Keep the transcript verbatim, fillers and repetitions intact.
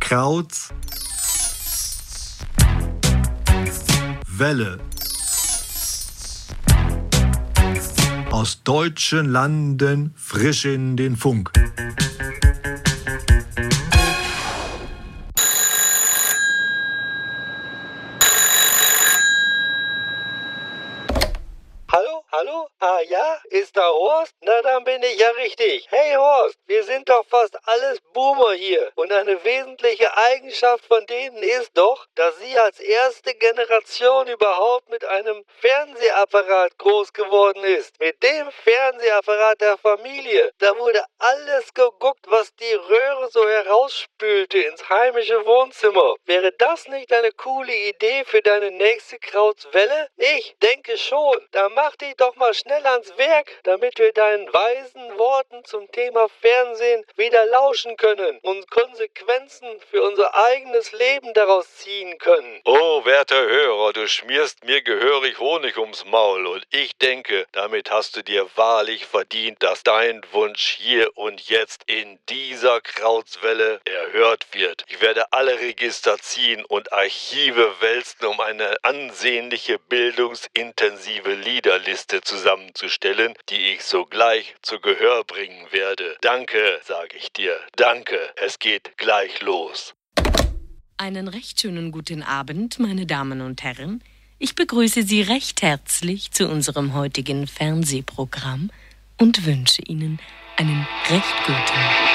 Krauts Welle. Aus deutschen Landen frisch in den Funk. Hallo, hallo? Ah ja, ist da Horst? Na, dann bin ich ja richtig. Hey Horst, wir sind doch fast alles Boomer hier. Und eine wesentliche Eigenschaft von denen ist doch, dass sie als erste Generation überhaupt mit einem Fernsehapparat groß geworden ist. Mit dem Fernsehapparat der Familie. Da wurde alles geguckt, was die Röhre so herausspülte ins heimische Wohnzimmer. Wäre das nicht eine coole Idee für deine nächste Krautswelle? Ich denke schon. Da mach dich doch mal schnell ans Werk, damit wir deinen weisen Worten zum Thema Fernsehen wieder lauschen können und Konsequenzen für unser eigenes Leben daraus ziehen können. Oh, werter Hörer, du schmierst mir gehörig Honig ums Maul und ich denke, damit hast du dir wahrlich verdient, dass dein Wunsch hier und jetzt in dieser Krautswelle erhört wird. Ich werde alle Register ziehen und Archive wälzen, um eine ansehnliche bildungsintensive Liederliste zusammenzustellen, die ich sogleich zu Gehör bringen werde. Danke, sage ich dir. Danke. Es geht gleich los. Einen recht schönen guten Abend, meine Damen und Herren. Ich begrüße Sie recht herzlich zu unserem heutigen Fernsehprogramm und wünsche Ihnen einen recht guten